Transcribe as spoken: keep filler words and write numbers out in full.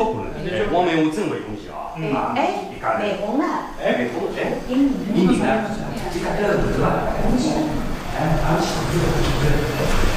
小可能，哎，我们有正伪东西啊，啊， 哎， 你看， 美工啊， 哎，美工，哎， 英语， 英语呢？你看这个对吧？哎，俺们想这个，对。